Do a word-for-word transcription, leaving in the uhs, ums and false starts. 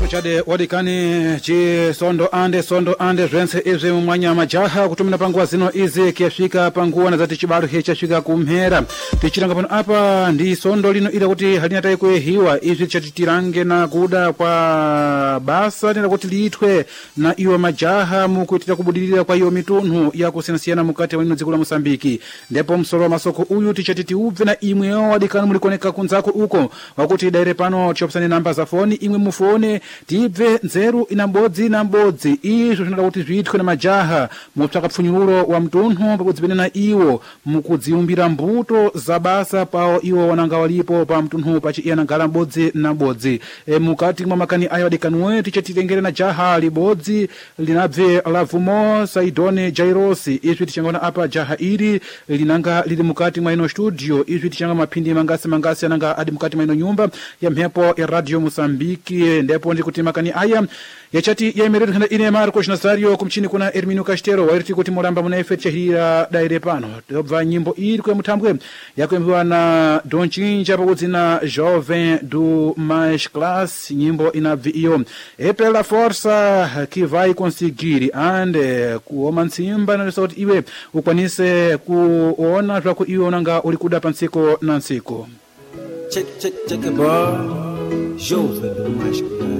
chade wadikani chi sondo ande sondo ande zvense izvi mumwanya majaha kutumina panguwa zino izi kiyasvika panguwa nazati chibalo chasvika kumhera tichiranga pano apa ndi sondo lino ila kuti halina tai kuyehiwa izvi tichatirange na kuda kwa basa tenda kuti liitwe na iwo majaha mukuitira kubudirira kwa iyo mitunhu ya kusiyanasiyana mukati wa ino dziko la Mosambiki ndipo msolo wa masoko uyu tichati ubve na imweyo wadikani mulikoneka kunzako uko wakuti daire pano tiopsani namba za foni imwe mufone tibve nzeru ina mbodzi na mbodzi izvo zvinoda kuti zviitwe na majaha mutsvaka pfunyulo wa mtunhu pakudzipenena iwo mukudziumbira mbuto za basa pawo iwo wananga walipo pa mtunhu pachi iya nangala mbodzi na mbodzi e, mukati mwa makani ayo adikanuwe tichatitengere na jaha libodzi linabve lavumo Saidone Jairosi izvi tichangona apa jaha iri linanga lili mukati mwa ino studio izvi tichanga mapindi mangasi mangasi ananga adi mukati mwa ino nyumba ya mhepo ya Radio Mosambiki ndipo ndi kuti makani aya yachati yaemerera kana ine Marcos Nazario kumchini kuna Herminio Castelo wairiti kuti mulamba muna efe chahira daire pano tobva nyimbo iri kwa mutambwe yakwembiwa na Don Chinja pakudzi na Jovem do Mais Class nyimbo inabvi iyo e pela força que vai conseguir ande kuoma nsimba na kuti iwe ukwanise kuona zvako iwe unanga ulikuda pansiko na nsiko check check check it boy Jovem do Mais Class